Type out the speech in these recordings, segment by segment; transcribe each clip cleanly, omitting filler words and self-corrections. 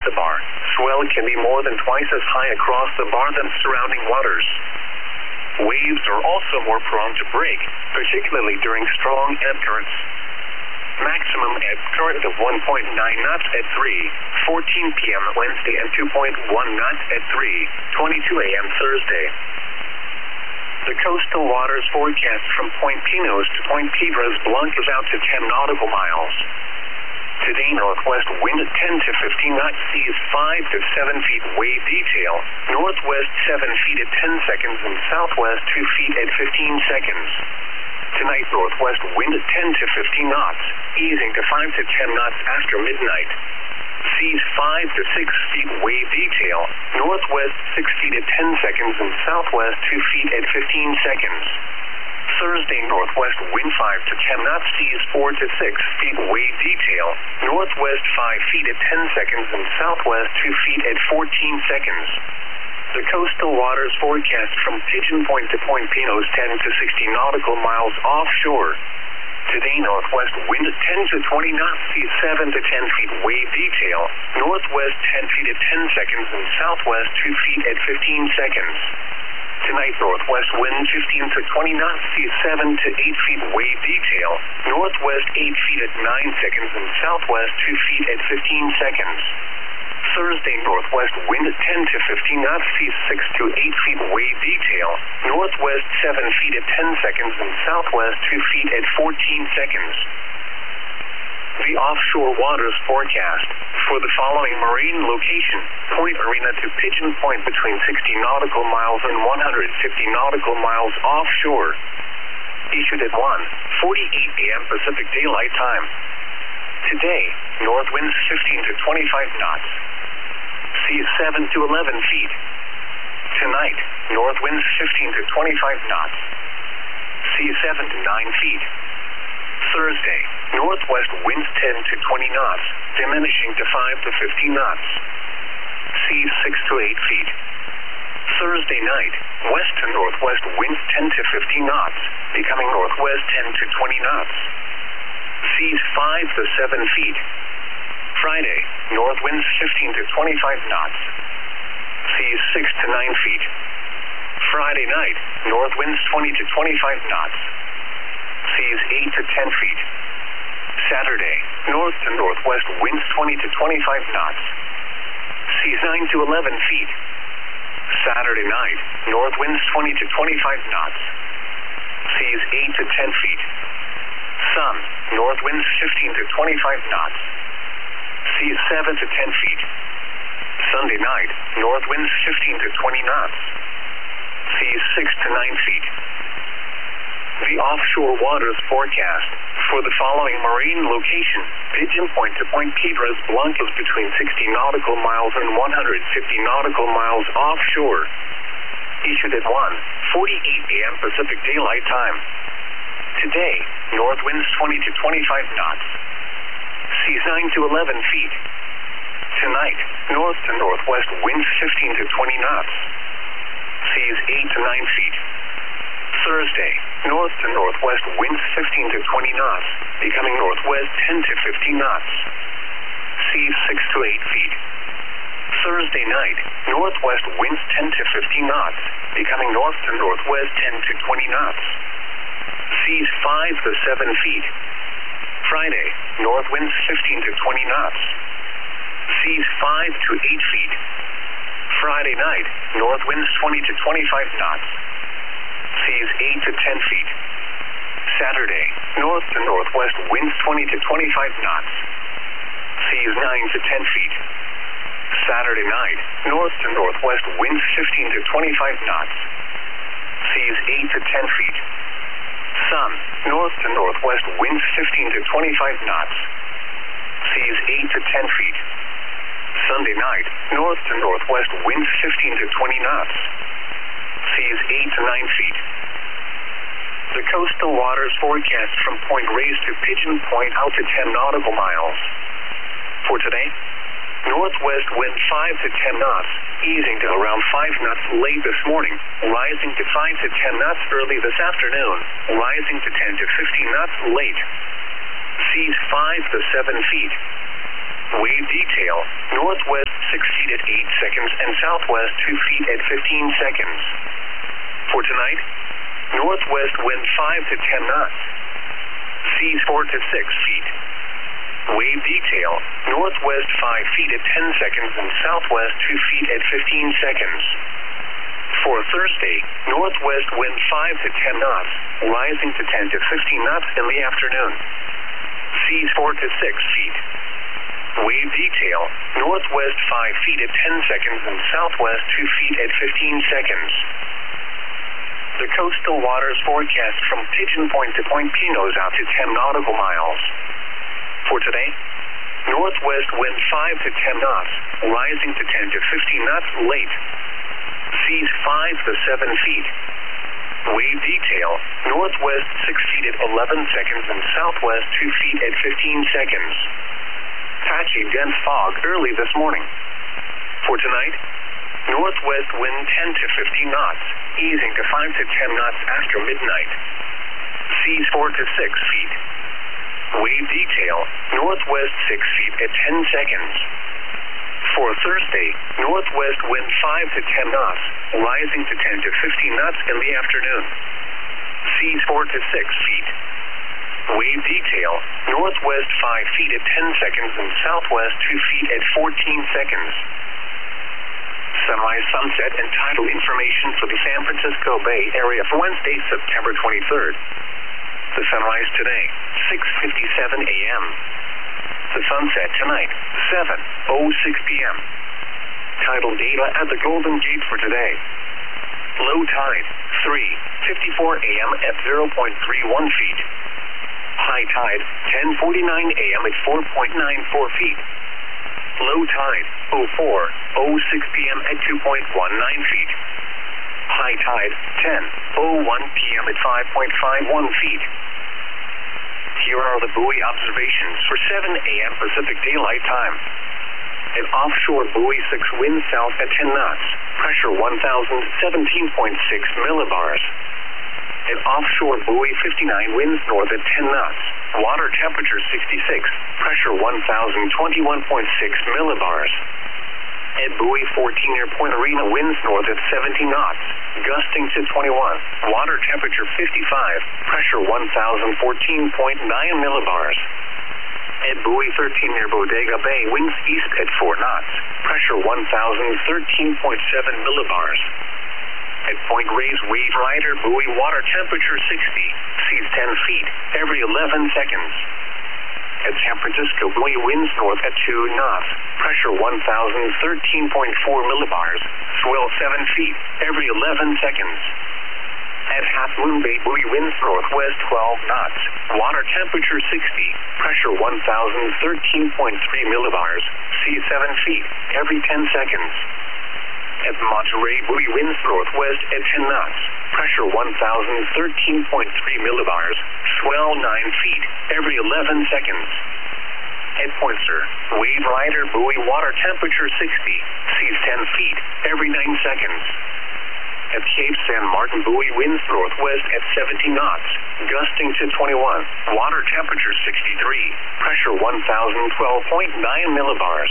the bar. Swell can be more than twice as high across the bar than surrounding waters. Waves are also more prone to break, particularly during strong ebb currents. Maximum ebb current of 1.9 knots at 3:14 p.m. Wednesday and 2.1 knots at 3:22 a.m. Thursday. The coastal waters forecast from Point Pinos to Point Piedras Blancas out to 10 nautical miles. Today, northwest wind at 10 to 15 knots, seas 5 to 7 feet, wave detail, northwest 7 feet at 10 seconds and southwest 2 feet at 15 seconds. Tonight, northwest wind at 10 to 15 knots, easing to 5 to 10 knots after midnight. Seas 5 to 6 feet, wave detail, northwest 6 feet at 10 seconds and southwest 2 feet at 15 seconds. Thursday, northwest wind 5 to 10 knots, seas 4 to 6 feet, wave detail, northwest 5 feet at 10 seconds and southwest 2 feet at 14 seconds. The coastal waters forecast from Pigeon Point to Point Pinos 10 to 60 nautical miles offshore. Today, northwest wind at 10 to 20 knots, seas 7 to 10 feet, wave detail, northwest 10 feet at 10 seconds and southwest 2 feet at 15 seconds. Tonight, northwest wind 15 to 20 knots, seas 7 to 8 feet, wave detail, northwest 8 feet at 9 seconds and southwest 2 feet at 15 seconds. Thursday, northwest wind at 10 to 15 knots, seas 6 to 8 feet, wave detail, northwest 7 feet at 10 seconds and southwest 2 feet at 14 seconds. The offshore waters forecast for the following marine location: Point Arena to Pigeon Point between 60 nautical miles and 150 nautical miles offshore. Issued at 1:48 a.m. Pacific Daylight Time. Today, north winds 15 to 25 knots. Seas 7 to 11 feet. Tonight, north winds 15 to 25 knots. Seas 7 to 9 feet. Thursday, northwest winds 10 to 20 knots, diminishing to 5 to 15 knots. Seas 6 to 8 feet. Thursday night, west to northwest winds 10 to 15 knots, becoming northwest 10 to 20 knots. Seas 5 to 7 feet. Friday, north winds 15 to 25 knots. Seas 6 to 9 feet. Friday night, north winds 20 to 25 knots. Seas 8 to 10 feet. Saturday, north to northwest winds 20 to 25 knots. Seas 9 to 11 feet. Saturday night, north winds 20 to 25 knots. Seas 8 to 10 feet. Sun, north winds 15 to 25 knots. Seas 7 to 10 feet. Sunday night, north winds 15 to 20 knots. Seas 6 to 9 feet. The offshore waters forecast for the following marine location: Pigeon Point to Point Piedras Blancas between 60 nautical miles and 150 nautical miles offshore. Issued at 1:48 a.m. Pacific Daylight Time. Today, north winds 20 to 25 knots. Seas 9 to 11 feet. Tonight, north to northwest winds 15 to 20 knots. Seas 8 to 9 feet. Thursday, north to northwest winds 15 to 20 knots, becoming northwest 10 to 15 knots. Seas 6 to 8 feet. Thursday night, northwest winds 10 to 15 knots, becoming north to northwest 10 to 20 knots. Seas 5 to 7 feet. Friday, north winds 15 to 20 knots. Seas 5 to 8 feet. Friday night, north winds 20 to 25 knots. Seas 8 to 10 feet. Saturday, north to northwest winds 20 to 25 knots. Seas 9 to 10 feet. Saturday night, north to northwest winds 15 to 25 knots. Seas 8 to 10 feet. Sun, north to northwest winds 15 to 25 knots. Seas 8 to 10 feet. Sunday night, north to northwest winds 15 to 20 knots. Seas 8 to 9 feet. The coastal waters forecast from Point Reyes to Pigeon Point out to 10 nautical miles. For today, northwest wind 5 to 10 knots, easing to around 5 knots late this morning, rising to 5 to 10 knots early this afternoon, rising to 10 to 15 knots late. Seas 5 to 7 feet. Wave detail, northwest 6 feet at 8 seconds and southwest 2 feet at 15 seconds. For tonight, northwest wind 5 to 10 knots. Seas 4 to 6 feet. Wave detail, northwest 5 feet at 10 seconds and southwest 2 feet at 15 seconds. For Thursday, northwest wind 5 to 10 knots, rising to 10 to 15 knots in the afternoon. Seas 4 to 6 feet. Wave detail, northwest 5 feet at 10 seconds and southwest 2 feet at 15 seconds. The coastal waters forecast from Pigeon Point to Point Pinos out to 10 nautical miles. For today, northwest wind 5 to 10 knots, rising to 10 to 15 knots late. Seas 5 to 7 feet. Wave detail, northwest 6 feet at 11 seconds and southwest 2 feet at 15 seconds. Patchy dense fog early this morning. For tonight, northwest wind 10 to 15 knots, easing to 5 to 10 knots after midnight. Seas 4 to 6 feet. Wave detail, northwest 6 feet at 10 seconds. For Thursday, northwest wind 5 to 10 knots, rising to 10 to 15 knots in the afternoon. Seas 4 to 6 feet. Wave detail, northwest 5 feet at 10 seconds and southwest 2 feet at 14 seconds. Sunrise, sunset, and tidal information for the San Francisco Bay Area for Wednesday, September 23rd. The sunrise today, 6:57 a.m. The sunset tonight, 7:06 p.m. Tidal data at the Golden Gate for today. Low tide, 3:54 a.m. at 0.31 feet. High tide, 10:49 a.m. at 4.94 feet. Low tide, 04:06 p.m. at 2.19 feet. High tide, 10:01 p.m. at 5.51 feet. Here are the buoy observations for 7 a.m. Pacific Daylight Time. An offshore buoy 6 wind south at 10 knots, pressure 1,017.6 millibars. An offshore buoy 59 winds north at 10 knots, water temperature 66, pressure 1,021.6 millibars. At buoy 14 near Point Arena, winds north at 70 knots, gusting to 21, water temperature 55, pressure 1,014.9 millibars. At buoy 13 near Bodega Bay, winds east at 4 knots, pressure 1,013.7 millibars. At Point Reyes Wave Rider buoy, water temperature 60, seas 10 feet every 11 seconds. At San Francisco buoy, winds north at 2 knots, pressure 1,013.4 millibars, swell 7 feet every 11 seconds. At Half Moon Bay buoy, winds northwest 12 knots, water temperature 60, pressure 1,013.3 millibars, sea 7 feet every 10 seconds. At Monterey buoy, winds northwest at 10 knots, pressure 1,013.3 millibars, swell 9 feet every 11 seconds. At Poinsett, Wave Rider buoy, water temperature 60, seas 10 feet every 9 seconds. At Cape San Martin buoy, winds northwest at 70 knots, gusting to 21, water temperature 63, pressure 1,012.9 millibars.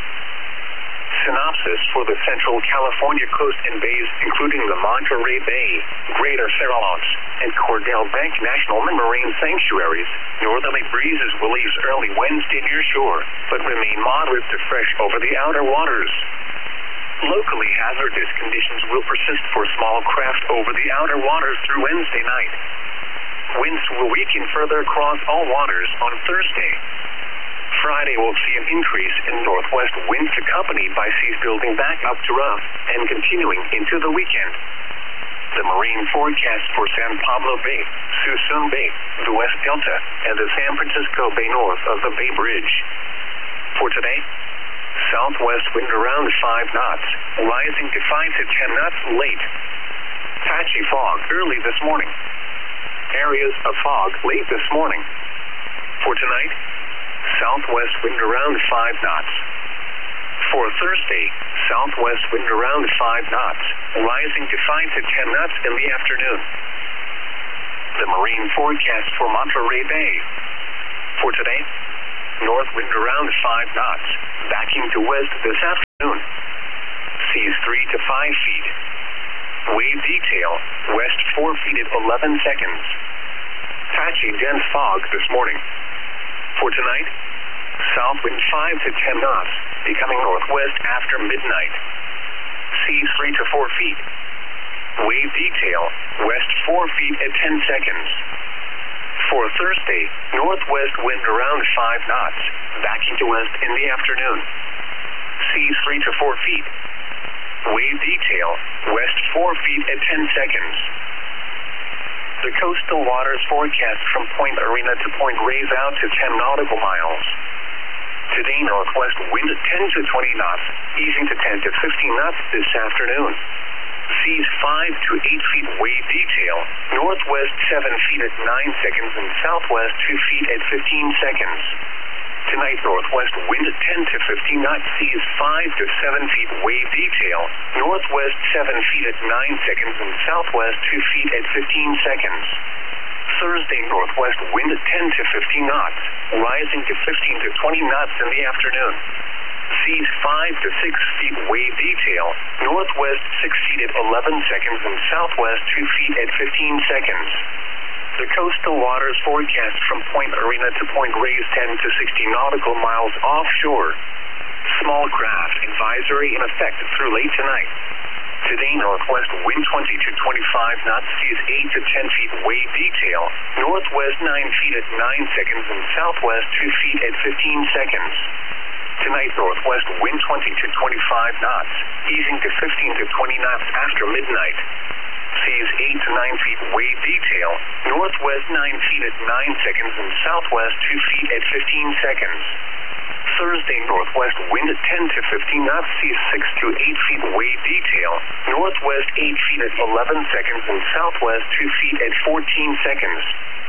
Synopsis for the Central California coast and bays, including the Monterey Bay, Greater Farallones, and Cordell Bank National Marine Sanctuaries. Northerly breezes will ease early Wednesday near shore, but remain moderate to fresh over the outer waters. Locally hazardous conditions will persist for small craft over the outer waters through Wednesday night. Winds will weaken further across all waters on Thursday. Friday will see an increase in northwest winds accompanied by seas building back up to rough and continuing into the weekend. The marine forecast for San Pablo Bay, Suisun Bay, the West Delta, and the San Francisco Bay north of the Bay Bridge. For today, southwest wind around 5 knots, rising to 5 to 10 knots late. Patchy fog early this morning. Areas of fog late this morning. For tonight, southwest wind around 5 knots. For Thursday, southwest wind around 5 knots, rising to 5 to 10 knots in the afternoon. The marine forecast for Monterey Bay. For today, north wind around 5 knots, backing to west this afternoon. Seas 3 to 5 feet. Wave detail, west 4 feet at 11 seconds. Patchy dense fog this morning. For tonight, south wind 5 to 10 knots, becoming northwest after midnight. Seas 3 to 4 feet. Wave detail, west 4 feet at 10 seconds. For Thursday, northwest wind around 5 knots, backing to west in the afternoon. Seas 3 to 4 feet. Wave detail, west 4 feet at 10 seconds. The coastal waters forecast from Point Arena to Point Reyes out to 10 nautical miles. Today, northwest wind at 10 to 20 knots, easing to 10 to 15 knots this afternoon. Seas 5 to 8 feet wave detail, northwest 7 feet at 9 seconds and southwest 2 feet at 15 seconds. Tonight, northwest wind at 10 to 15 knots, seas 5 to 7 feet wave detail, northwest 7 feet at 9 seconds and southwest 2 feet at 15 seconds. Thursday, northwest wind at 10 to 15 knots, rising to 15 to 20 knots in the afternoon. Seas 5 to 6 feet wave detail, northwest 6 feet at 11 seconds and southwest 2 feet at 15 seconds. The coastal waters forecast from Point Arena to Point Reyes 10 to 60 nautical miles offshore. Small craft advisory in effect through late tonight. Today, northwest wind 20 to 25 knots, seas 8 to 10 feet wave detail, northwest 9 feet at 9 seconds and southwest 2 feet at 15 seconds. Tonight, northwest wind 20 to 25 knots, easing to 15 to 20 knots after midnight. Seas 8 to 9 feet wave detail, northwest 9 feet at 9 seconds and southwest 2 feet at 15 seconds. Thursday, northwest wind at 10 to 15 knots, seas 6 to 8 feet wave detail, northwest 8 feet at 11 seconds and southwest 2 feet at 14 seconds.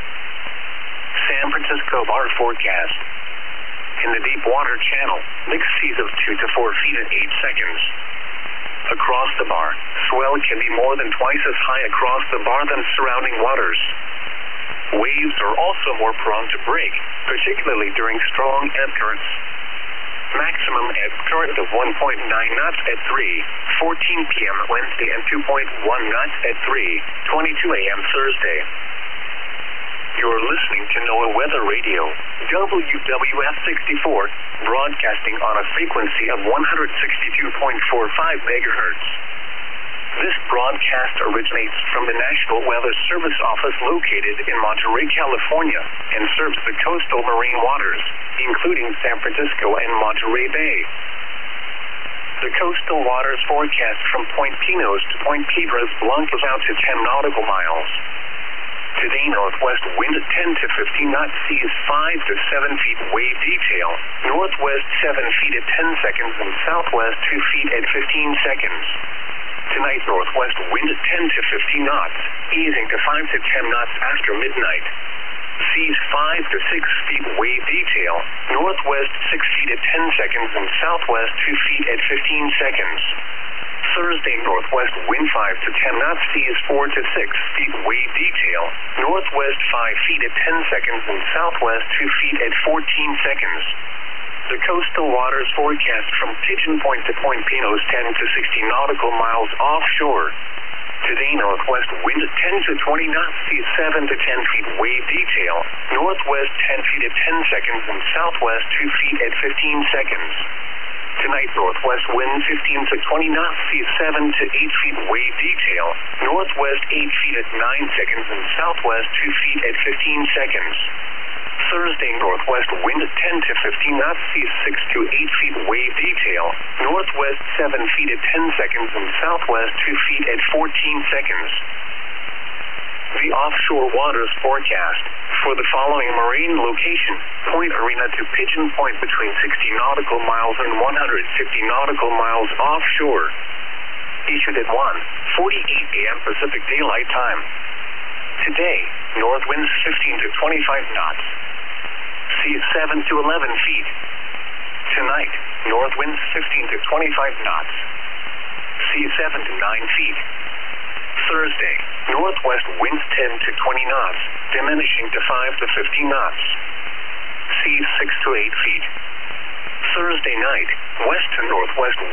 San Francisco bar forecast. In the deep water channel, mixed seas of 2 to 4 feet at 8 seconds. Across the bar, swell can be more than twice as high across the bar than surrounding waters. Waves are also more prone to break, particularly during strong ebb currents. Maximum ebb current of 1.9 knots at 3:14 p.m. Wednesday and 2.1 knots at 3:22 a.m. Thursday. You're listening to NOAA Weather Radio, WWF 64, broadcasting on a frequency of 162.45 megahertz. This broadcast originates from the National Weather Service office located in Monterey, California, and serves the coastal marine waters, including San Francisco and Monterey Bay. The coastal waters forecast from Point Pinos to Point Piedras Blancas out to 10 nautical miles. Today, northwest wind at 10 to 15 knots, seas 5 to 7 feet wave detail, northwest 7 feet at 10 seconds and southwest 2 feet at 15 seconds. Tonight, northwest wind at 10 to 15 knots, easing to 5 to 10 knots after midnight. Seas 5 to 6 feet wave detail, northwest 6 feet at 10 seconds and southwest 2 feet at 15 seconds. Thursday, northwest wind 5 to 10 knots, seas 4 to 6 feet wave detail, northwest 5 feet at 10 seconds and southwest 2 feet at 14 seconds. The coastal waters forecast from Pigeon Point to Point Pinos 10 to 60 nautical miles offshore. Today, northwest wind at 10 to 20 knots, seas 7 to 10 feet wave detail, northwest 10 feet at 10 seconds and southwest 2 feet at 15 seconds. Tonight, northwest wind 15 to 20 knots, seas 7 to 8 feet wave detail, northwest 8 feet at 9 seconds and southwest 2 feet at 15 seconds. Thursday, northwest wind at 10 to 15 knots, seas 6 to 8 feet wave detail, northwest 7 feet at 10 seconds and southwest 2 feet at 14 seconds. The offshore waters forecast for the following marine location: Point Arena to Pigeon Point between 60 nautical miles and 150 nautical miles offshore. Issued at 1:48 a.m. Pacific Daylight Time. Today, north winds 15 to 25 knots. Seas 7 to 11 feet. Tonight, north winds 15 to 25 knots. Seas 7 to 9 feet. Thursday, northwest winds 10 to 20 knots, diminishing to 5 to 15 knots. seas 6 to 8 feet. Thursday night, west to northwest